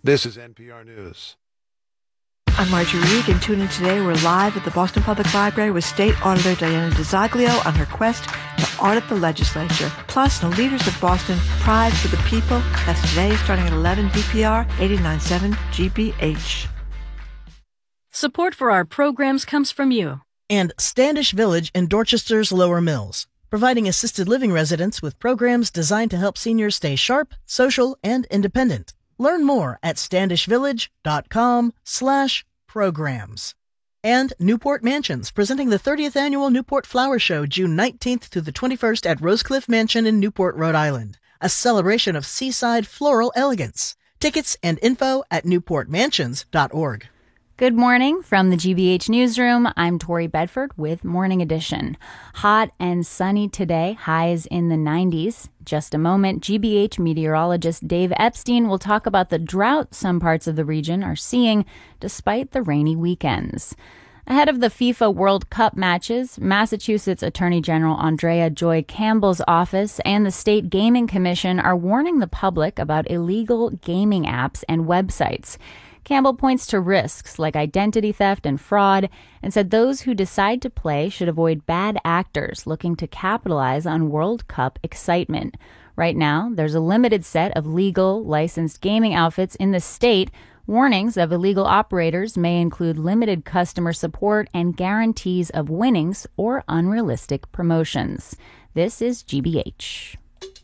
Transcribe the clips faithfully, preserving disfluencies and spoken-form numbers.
This is N P R News. I'm Marjorie Reed, and tune in today. We're live at the Boston Public Library with State Auditor Diana DeZaglio on her quest to audit the legislature. Plus, the leaders of Boston, Pride for the People. That's today, starting at eleven B P R eighty-nine point seven G B H. Support for our programs comes from you. And Standish Village in Dorchester's Lower Mills, providing assisted living residents with programs designed to help seniors stay sharp, social, and independent. Learn more at standishvillage.com slash programs. And Newport Mansions, presenting the thirtieth Annual Newport Flower Show June nineteenth through the twenty-first at Rosecliff Mansion in Newport, Rhode Island. A celebration of seaside floral elegance. Tickets and info at newport mansions dot org. Good morning from the G B H Newsroom. I'm Tori Bedford with Morning Edition. Hot and sunny today, highs in the nineties. Just a moment, G B H meteorologist Dave Epstein will talk about the drought some parts of the region are seeing despite the rainy weekends. Ahead of the FIFA World Cup matches, Massachusetts Attorney General Andrea Joy Campbell's office and the State Gaming Commission are warning the public about illegal gaming apps and websites. Campbell points to risks like identity theft and fraud and said those who decide to play should avoid bad actors looking to capitalize on World Cup excitement. Right now, there's a limited set of legal, licensed gaming outfits in the state. Warnings of illegal operators may include limited customer support and guarantees of winnings or unrealistic promotions. This is G B H.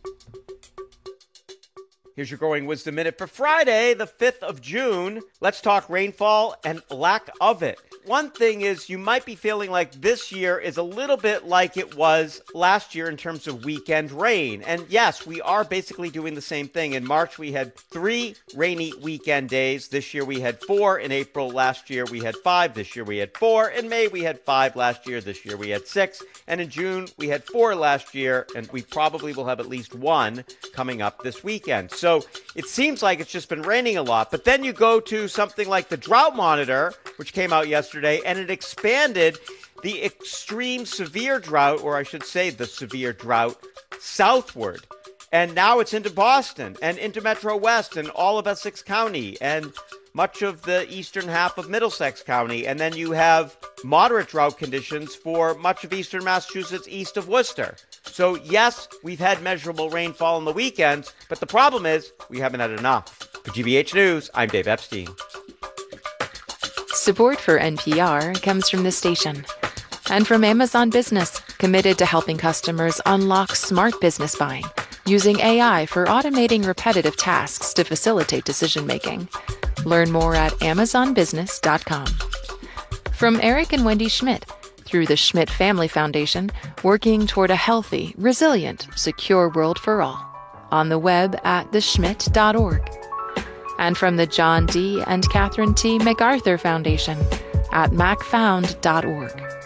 Here's your Growing Wisdom Minute for Friday, the fifth of June. Let's talk rainfall and lack of it. One thing is you might be feeling like this year is a little bit like it was last year in terms of weekend rain. And yes, we are basically doing the same thing. In March, we had three rainy weekend days. This year, we had four. In April, last year, we had five. This year, we had four. In May, we had five last year. This year, we had six. And in June, we had four last year. And we probably will have at least one coming up this weekend. So it seems like it's just been raining a lot. But then you go to something like the Drought Monitor, which came out yesterday, and it expanded the extreme severe drought, or I should say the severe drought, southward. And now it's into Boston and into Metro West and all of Essex County and much of the eastern half of Middlesex County. And then you have moderate drought conditions for much of eastern Massachusetts east of Worcester. So yes, we've had measurable rainfall on the weekends, but the problem is we haven't had enough. For G B H News, I'm Dave Epstein. Support for N P R comes from this station and from Amazon Business, committed to helping customers unlock smart business buying using A I for automating repetitive tasks to facilitate decision-making. Learn more at amazon business dot com. From Eric and Wendy Schmidt, through the Schmidt Family Foundation, working toward a healthy, resilient, secure world for all. On the web at the schmidt dot org. And from the John D. and Catherine T. MacArthur Foundation at mac found dot org.